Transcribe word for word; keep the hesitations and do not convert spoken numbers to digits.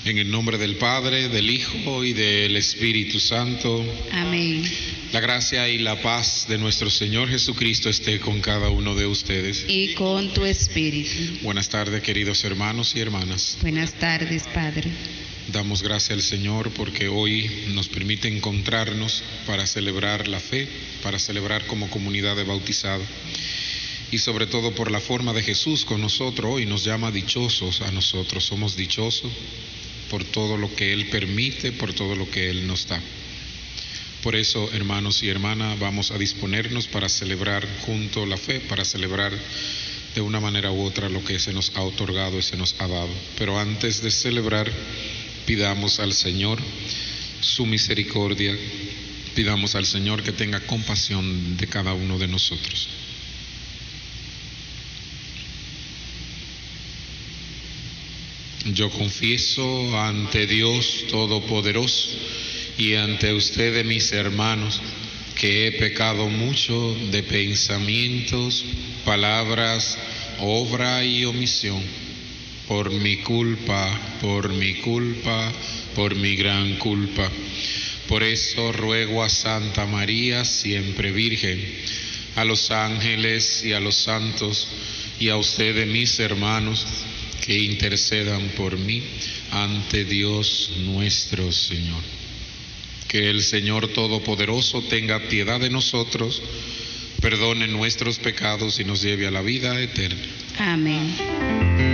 En el nombre del Padre, del Hijo y del Espíritu Santo. Amén. La gracia y la paz de nuestro Señor Jesucristo esté con cada uno de ustedes. Y con tu espíritu. Buenas tardes, queridos hermanos y hermanas. Buenas tardes, Padre. Damos gracias al Señor porque hoy nos permite encontrarnos para celebrar la fe, para celebrar como comunidad de bautizados. Y sobre todo por la forma de Jesús con nosotros, hoy nos llama dichosos a nosotros. Somos dichosos por todo lo que Él permite, por todo lo que Él nos da. Por eso, hermanos y hermanas, vamos a disponernos para celebrar junto la fe, para celebrar de una manera u otra lo que se nos ha otorgado y se nos ha dado. Pero antes de celebrar, pidamos al Señor su misericordia, pidamos al Señor que tenga compasión de cada uno de nosotros. Yo confieso ante Dios Todopoderoso y ante ustedes, mis hermanos, que he pecado mucho de pensamientos, palabras, obra y omisión, por mi culpa, por mi culpa, por mi gran culpa. Por eso ruego a Santa María, siempre Virgen, a los ángeles y a los santos, y a ustedes, mis hermanos, que intercedan por mí ante Dios nuestro Señor. Que el Señor Todopoderoso tenga piedad de nosotros, perdone nuestros pecados y nos lleve a la vida eterna. Amén.